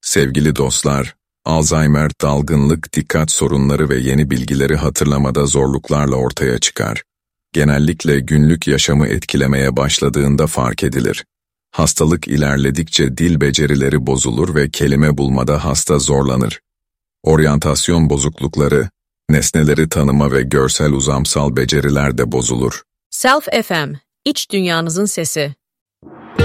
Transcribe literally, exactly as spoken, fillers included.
Sevgili dostlar, Alzheimer, dalgınlık, dikkat sorunları ve yeni bilgileri hatırlamada zorluklarla ortaya çıkar. Genellikle günlük yaşamı etkilemeye başladığında fark edilir. Hastalık ilerledikçe dil becerileri bozulur ve kelime bulmada hasta zorlanır. Oryantasyon bozuklukları, nesneleri tanıma ve görsel uzamsal beceriler de bozulur. Self F M, iç dünyanızın sesi.